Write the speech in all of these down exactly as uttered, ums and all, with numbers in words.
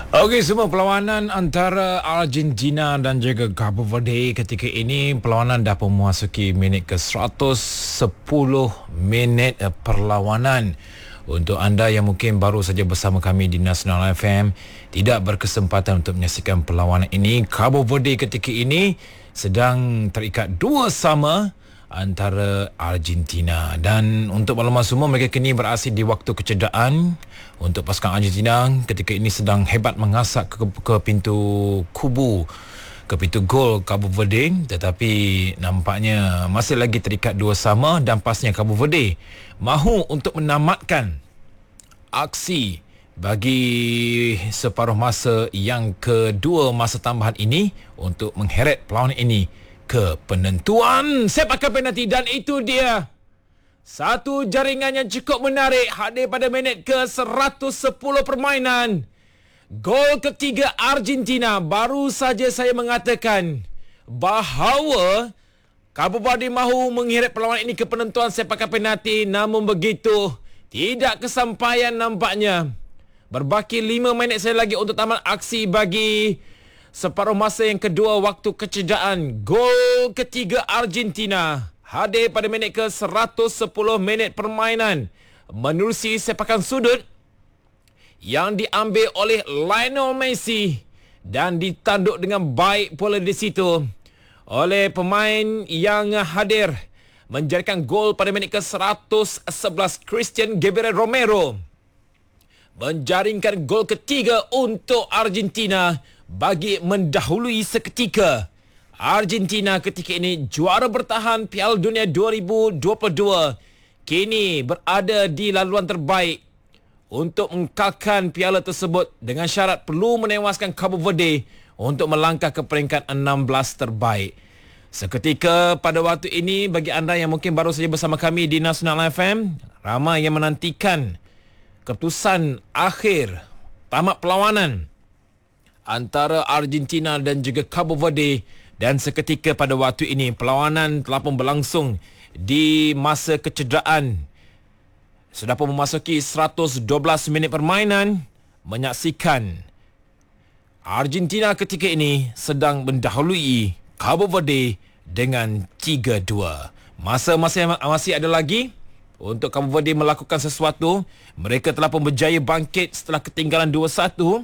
Okey, semua perlawanan antara Argentina dan juga Cabo Verde ketika ini, perlawanan dah pun memasuki minit ke seratus sepuluh minit perlawanan. Untuk anda yang mungkin baru saja bersama kami di Nasional F M, tidak berkesempatan untuk menyaksikan perlawanan ini, Cabo Verde ketika ini sedang terikat dua sama antara Argentina. Dan untuk makluman semua, mereka kini berasing di waktu kecederaan. Untuk pasukan Argentina ketika ini sedang hebat mengasak ke, ke pintu kubu, ke pintu gol Cabo Verde, tetapi nampaknya masih lagi terikat dua sama dan pastinya Cabo Verde mahu untuk menamatkan aksi bagi separuh masa yang kedua masa tambahan ini untuk mengheret perlawanan ini ke penentuan sepakan penalti. Dan itu dia satu jaringan yang cukup menarik hadir pada minit ke seratus sepuluh permainan. Gol ketiga Argentina. Baru saja saya mengatakan bahawa Cabo Verde mahu mengheret perlawanan ini ke penentuan sepakan penalti. Namun begitu, tidak kesampaian nampaknya. Berbaki lima minit saya lagi untuk tamat aksi bagi separuh masa yang kedua waktu kecederaan. Gol ketiga Argentina hadir pada minit ke seratus sepuluh minit permainan menerusi sepakan sudut yang diambil oleh Lionel Messi dan ditanduk dengan baik pula di situ oleh pemain yang hadir menjadikan gol pada minit ke seratus sebelas. Christian Gabriel Romero menjaringkan gol ketiga untuk Argentina bagi mendahului seketika. Argentina ketika ini juara bertahan Piala Dunia dua ribu dua puluh dua, kini berada di laluan terbaik untuk mengekalkan piala tersebut dengan syarat perlu menewaskan Cabo Verde untuk melangkah ke peringkat enam belas terbaik. Seketika pada waktu ini, bagi anda yang mungkin baru saja bersama kami di Nasional F M, ramai yang menantikan keputusan akhir tamat perlawanan antara Argentina dan juga Cabo Verde. Dan seketika pada waktu ini, perlawanan telah pun berlangsung di masa kecederaan. Sudah pun memasuki seratus dua belas minit permainan, menyaksikan Argentina ketika ini sedang mendahului Cabo Verde dengan tiga dua. Masa masih, masih ada lagi untuk Cabo Verde melakukan sesuatu. Mereka telah pun berjaya bangkit setelah ketinggalan dua satu.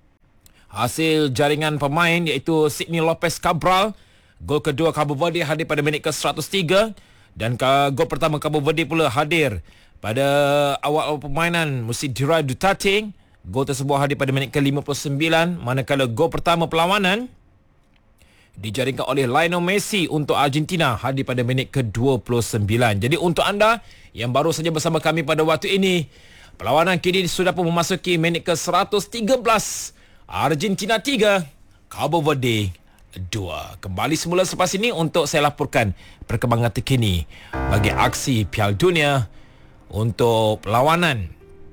Hasil jaringan pemain iaitu Sidney Lopez Cabral. Gol kedua Cabo Verde hadir pada minit ke seratus tiga. Dan gol pertama Cabo Verde pula hadir pada awal permainan Musidira Duterte. Gol tersebut hadir pada minit ke lima puluh sembilan. Manakala gol pertama perlawanan dijaringkan oleh Lionel Messi untuk Argentina hadir pada minit ke dua puluh sembilan. Jadi untuk anda yang baru saja bersama kami pada waktu ini, perlawanan kini sudah pun memasuki minit ke seratus tiga belas. Argentina tiga, Cabo Verde dua. Kembali semula selepas ini untuk saya laporkan perkembangan terkini bagi aksi Piala Dunia untuk perlawanan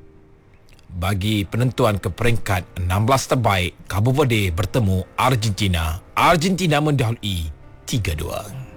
bagi penentuan ke peringkat enam belas terbaik. Cabo Verde bertemu Argentina. Argentina mendahului tiga dua.